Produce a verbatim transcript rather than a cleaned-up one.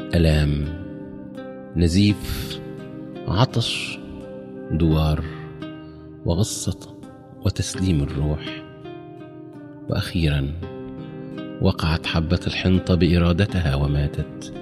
ألام، نزيف، عطش، دوار، وغصة، وتسليم الروح. وأخيرا وقعت حبة الحنطة بإرادتها وماتت.